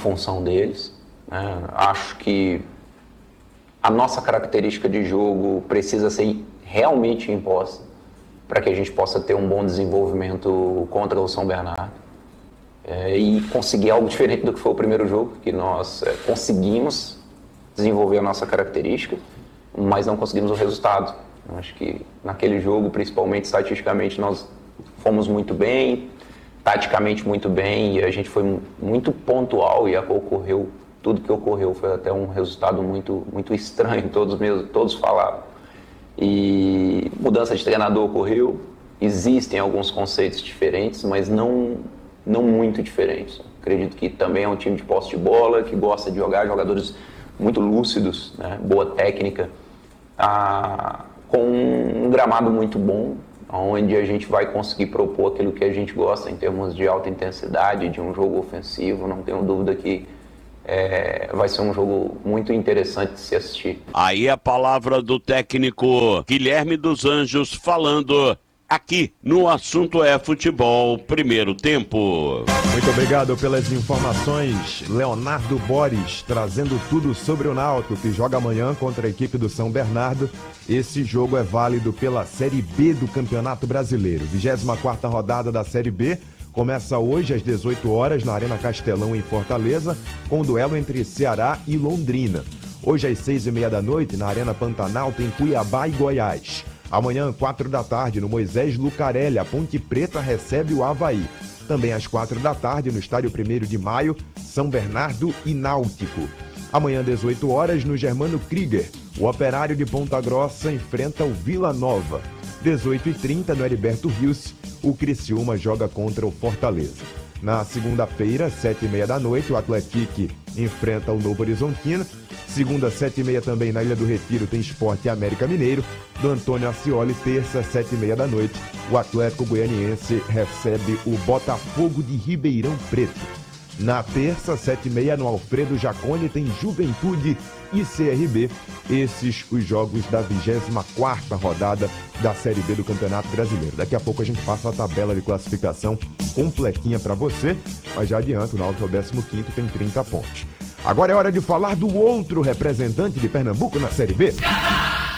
função deles, né? Acho que a nossa característica de jogo precisa ser realmente imposta para que a gente possa ter um bom desenvolvimento contra o São Bernardo e conseguir algo diferente do que foi o primeiro jogo, que nós conseguimos desenvolver a nossa característica, mas não conseguimos o resultado. Eu acho que naquele jogo, principalmente estatisticamente, nós fomos muito bem, taticamente muito bem, e a gente foi muito pontual e ocorreu, tudo que ocorreu foi até um resultado muito estranho, todos falaram. E mudança de treinador ocorreu, existem alguns conceitos diferentes, mas não muito diferentes. Acredito que também é um time de posse de bola, que gosta de jogar, jogadores muito lúcidos, né? Boa técnica, com um gramado muito bom, onde a gente vai conseguir propor aquilo que a gente gosta em termos de alta intensidade, de um jogo ofensivo. Não tenho dúvida que vai ser um jogo muito interessante de se assistir. Aí a palavra do técnico Guilherme dos Anjos falando aqui no Assunto é Futebol, primeiro tempo. Muito obrigado pelas informações, Leonardo Boris, trazendo tudo sobre o Náutico, que joga amanhã contra a equipe do São Bernardo. Esse jogo é válido pela Série B do Campeonato Brasileiro. 24ª rodada da Série B começa hoje às 18 horas na Arena Castelão, em Fortaleza, com o duelo entre Ceará e Londrina. Hoje às 6h30 da noite, na Arena Pantanal, tem Cuiabá e Goiás. Amanhã, 4 da tarde, no Moisés Lucarelli, a Ponte Preta recebe o Avaí. Também às 4 da tarde, no Estádio 1º de Maio, São Bernardo e Náutico. Amanhã, 18 horas, no Germano Krieger, o Operário de Ponta Grossa enfrenta o Vila Nova. 18h30, no Heriberto Rios, o Criciúma joga contra o Fortaleza. Na segunda-feira, 7h30 da noite, o Atlético enfrenta o Novo Horizontino. Segunda, 7h30 também na Ilha do Retiro, tem Sport e América Mineiro. Do Antônio Ascioli, terça, 7h30 da noite, o Atlético Goianiense recebe o Botafogo de Ribeirão Preto. Na terça, 7h30, no Alfredo Jaconi, tem Juventude e CRB. Esses os jogos da 24ª rodada da Série B do Campeonato Brasileiro. Daqui a pouco a gente passa a tabela de classificação completinha para você, mas já adianto, o Náutico é o 15º, tem 30 pontos. Agora é hora de falar do outro representante de Pernambuco na Série B.